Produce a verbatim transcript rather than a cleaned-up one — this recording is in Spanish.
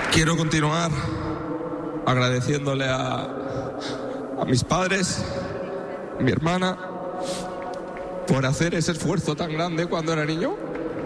Quiero continuar agradeciéndole a, a mis padres, a mi hermana, por hacer ese esfuerzo tan grande cuando era niño